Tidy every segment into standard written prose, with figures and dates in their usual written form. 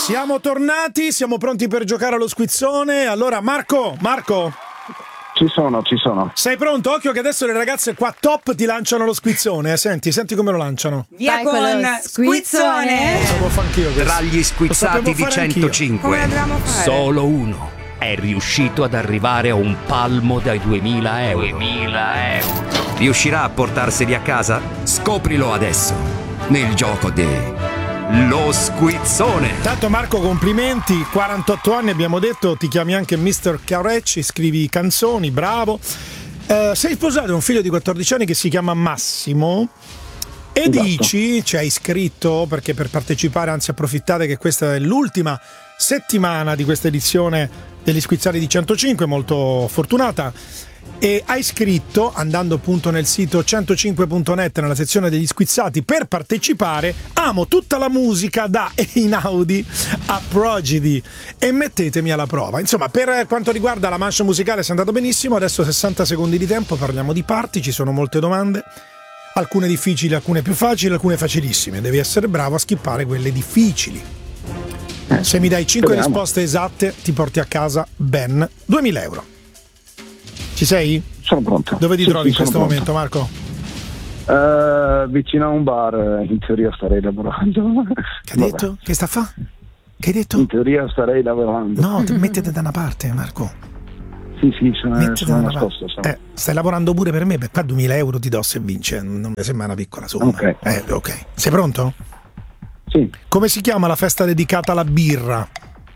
Siamo tornati, siamo pronti per giocare allo squizzone. Allora Marco. Ci sono. Sei pronto? Occhio che adesso le ragazze qua top ti lanciano lo squizzone. Senti come lo lanciano. Via con squizzone. Lo sapevo fare anch'io questo. Tra gli squizzati di 105, Come dobbiamo fare? solo uno è riuscito ad arrivare a un palmo dai 2000 euro. Riuscirà a portarseli a casa? Scoprilo adesso, nel gioco Lo Squizzone. Tanto Marco, complimenti, 48 anni abbiamo detto, ti chiami anche Mr. Carecci, scrivi canzoni, bravo. Sei sposato, un figlio di 14 anni che si chiama Massimo e esatto. Dici, ci hai iscritto perché per partecipare, anzi approfittate che questa è l'ultima settimana di questa edizione degli Squizzati di 105, molto fortunata. E hai scritto, andando appunto nel sito 105.net nella sezione degli squizzati, per partecipare amo tutta la musica da Einaudi a Prodigy e mettetemi alla prova. Insomma, per quanto riguarda la mancia musicale si è andato benissimo, adesso 60 secondi di tempo, parliamo di parti, ci sono molte domande, alcune difficili, alcune più facili, alcune facilissime, devi essere bravo a skippare quelle difficili. Se mi dai 5 risposte esatte ti porti a casa ben 2000 euro. Ci sei? Sono pronto. Dove ti trovi in questo pronto. momento, Marco? Vicino a un bar, in teoria starei lavorando. Che hai detto? Che sta a fa? Che hai detto? In teoria starei lavorando. No, mettete da una parte, Marco. Sì, sono Mettete da una nascosto. parte. Stai lavorando pure per me, per qua 2000 euro ti do se vince, non mi sembra una piccola somma. Ok. Sei pronto? Sì. Come si chiama la festa dedicata alla birra?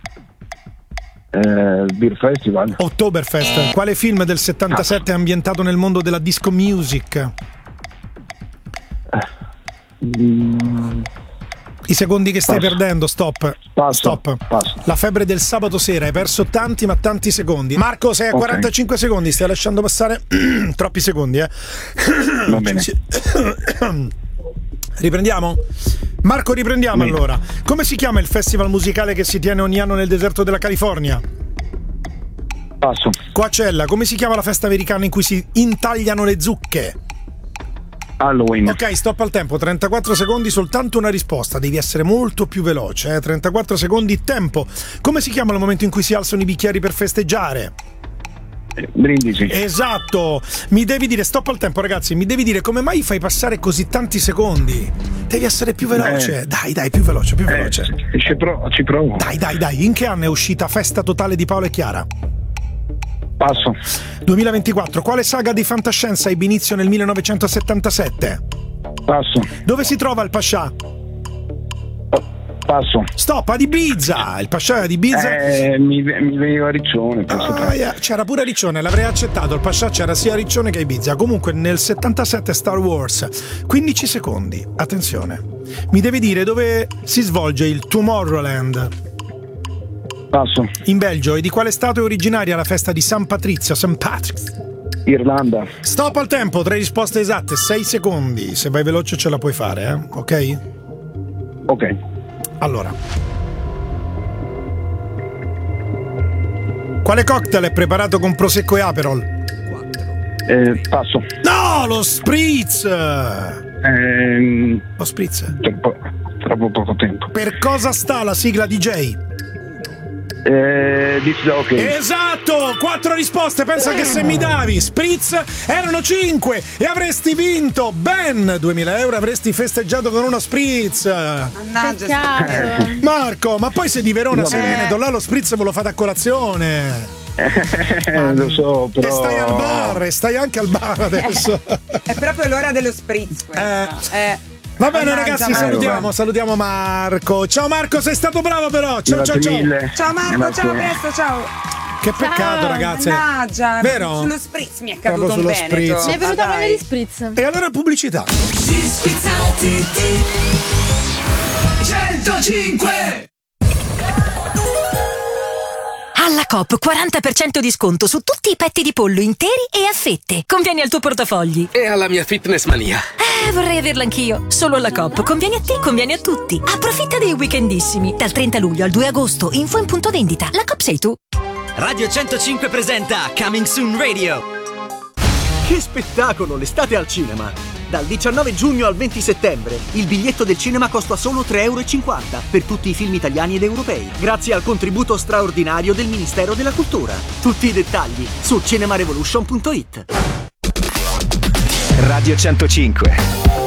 Beer Festival. Oktoberfest. Quale film del 77 è ambientato nel mondo della disco music? I secondi che stai perdendo, stop. Stop. La febbre del sabato sera, hai perso tanti ma tanti secondi. Marco, sei a 45 secondi, stai lasciando passare troppi secondi, Va bene. Riprendiamo? Marco, riprendiamo allora. Come si chiama il festival musicale che si tiene ogni anno nel deserto della California? Passo. Coachella. Come si chiama la festa americana in cui si intagliano le zucche? Halloween. Ok, stop al tempo, 34 secondi, soltanto una risposta, devi essere molto più veloce, 34 secondi, tempo. Come si chiama il momento in cui si alzano i bicchieri per festeggiare? Brindisi. Esatto. Mi devi dire, stop al tempo ragazzi, mi devi dire come mai fai passare così tanti secondi. Devi essere più veloce. Dai, più veloce. Ci provo. Dai, in che anno è uscita Festa Totale di Paolo e Chiara? Passo. 2024. Quale saga di fantascienza ebbe inizio nel 1977? Passo. Dove si trova il Pascià? Passo. Stop, ad Ibiza. Il Pascià è ad Ibiza. Mi veniva Riccione. C'era pure Riccione, l'avrei accettato. Il Pascià c'era sia Riccione che Ibiza. Comunque nel 77 Star Wars. 15 secondi. Attenzione. Mi devi dire dove si svolge il Tomorrowland. Passo. In Belgio. E di quale stato è originaria la festa di San Patrizio? St. Patrick's. Irlanda. Stop al tempo, 3 risposte esatte, 6 secondi. Se vai veloce ce la puoi fare, ok? Ok. Allora, quale cocktail è preparato con prosecco e aperol? Passo. No, lo spritz! Lo spritz. Troppo poco tempo. Per cosa sta la sigla DJ? Ok. Esatto, 4 risposte. Pensa che se mi davi spritz erano 5 e avresti vinto ben 2000 euro, avresti festeggiato con uno spritz. Mannaggia. Marco, ma poi se di Verona se viene da là lo spritz ve lo fate a colazione. Lo so, però. E stai al bar, e stai anche al bar adesso. È proprio l'ora dello spritz questa. Va bene ragazzi, salutiamo Marco. Ciao Marco, sei stato bravo però. Ciao. Mille. Ciao Marco, Grazie. ciao, a presto, ciao. Che peccato ragazze. Mannaggia, vero? Sullo spritz mi è Proprio caduto un sullo Veneto. spritz. Mi è venuta voglia di spritz. E allora pubblicità. Gli Squizzati 105. Alla Coop 40% di sconto su tutti i petti di pollo interi e a fette. Conviene al tuo portafogli. E alla mia fitness mania. Vorrei averla anch'io. Solo alla Coop. Conviene a te, conviene a tutti. Approfitta dei weekendissimi. Dal 30 luglio al 2 agosto. Info in punto vendita. La Coop sei tu. Radio 105 presenta Coming Soon Radio. Che spettacolo, l'estate al cinema! Dal 19 giugno al 20 settembre il biglietto del cinema costa solo €3,50 per tutti i film italiani ed europei, grazie al contributo straordinario del Ministero della Cultura. Tutti i dettagli su cinemarevolution.it. Radio 105.